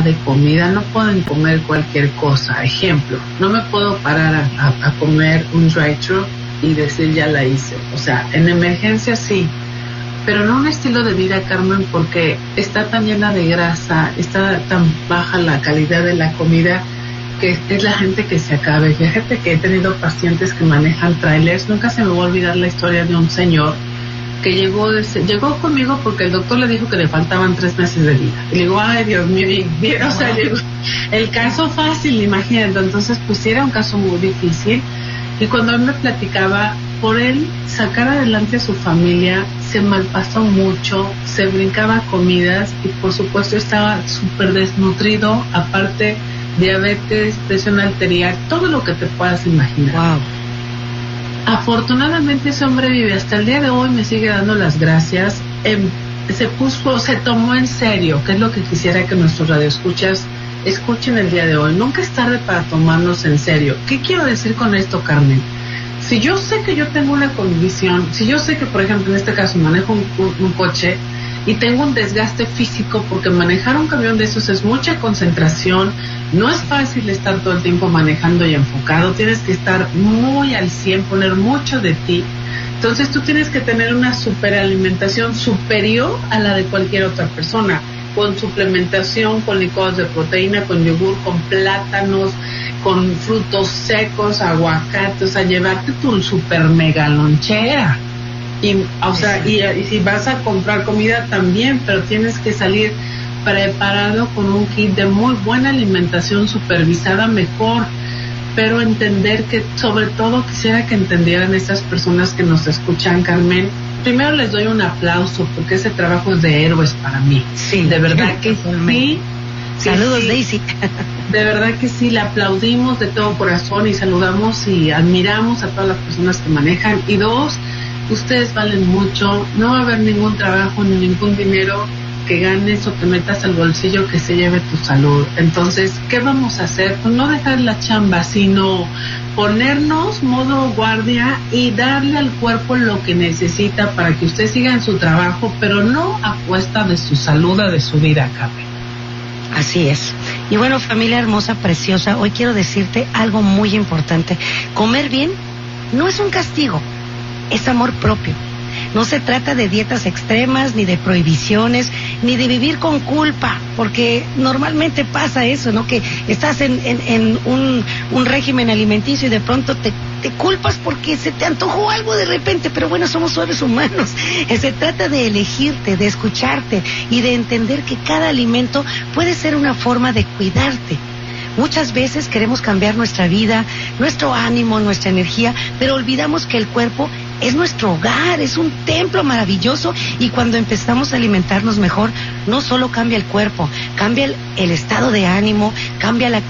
de comida, no pueden comer cualquier cosa. Ejemplo, no me puedo parar a comer un drive-thru y decir ya la hice. O sea, en emergencia sí, pero no un estilo de vida, Carmen, porque está tan llena de grasa, está tan baja la calidad de la comida, que es la gente que se acabe. Fíjate que he tenido pacientes que manejan trailers. Nunca se me va a olvidar la historia de un señor que llegó conmigo porque el doctor le dijo que le faltaban 3 meses de vida. Y le digo, ay, Dios mío, o sea, llegó el caso fácil, imagínate. Entonces, pues sí, era un caso muy difícil. Y cuando él me platicaba, por él sacar adelante a su familia, se malpasó mucho, se brincaba comidas y por supuesto estaba súper desnutrido, aparte diabetes, presión arterial, todo lo que te puedas imaginar. Wow. Afortunadamente ese hombre vive hasta el día de hoy, me sigue dando las gracias. Se tomó en serio, que es lo que quisiera que nuestros radioescuchas escuchen el día de hoy. Nunca es tarde para tomarnos en serio. ¿Qué quiero decir con esto, Carmen? Si yo sé que yo tengo una condición, si yo sé que, por ejemplo, en este caso manejo un coche y tengo un desgaste físico, porque manejar un camión de esos es mucha concentración, no es fácil estar todo el tiempo manejando y enfocado, tienes que estar muy al 100, poner mucho de ti. Entonces tú tienes que tener una superalimentación superior a la de cualquier otra persona, con suplementación, con licuados de proteína, con yogur, con plátanos, con frutos secos, aguacate, o sea, llevarte tu super mega lonchera. Y si vas a comprar comida también, pero tienes que salir preparado con un kit de muy buena alimentación supervisada mejor, pero entender que, sobre todo, quisiera que entendieran estas personas que nos escuchan, Carmen. Primero les doy un aplauso porque ese trabajo es de héroes para mí. Sí, de verdad que sí. Saludos, sí. Daisy. De verdad que sí, le aplaudimos de todo corazón y saludamos y admiramos a todas las personas que manejan. Y 2, ustedes valen mucho, no va a haber ningún trabajo ni ningún dinero que ganes o que metas al bolsillo que se lleve tu salud. Entonces, ¿qué vamos a hacer? Pues no dejar la chamba, sino ponernos modo guardia y darle al cuerpo lo que necesita para que usted siga en su trabajo, pero no a cuesta de su salud o de su vida, Carmen. Así es. Y bueno, familia hermosa, preciosa, hoy quiero decirte algo muy importante. Comer bien no es un castigo, es amor propio. No se trata de dietas extremas, ni de prohibiciones, ni de vivir con culpa, porque normalmente pasa eso, ¿no? Que estás en un régimen alimenticio y de pronto te culpas porque se te antojó algo de repente, pero bueno, somos seres humanos. Se trata de elegirte, de escucharte y de entender que cada alimento puede ser una forma de cuidarte. Muchas veces queremos cambiar nuestra vida, nuestro ánimo, nuestra energía, pero olvidamos que el cuerpo es nuestro hogar, es un templo maravilloso, y cuando empezamos a alimentarnos mejor, no solo cambia el cuerpo, cambia el estado de ánimo, cambia la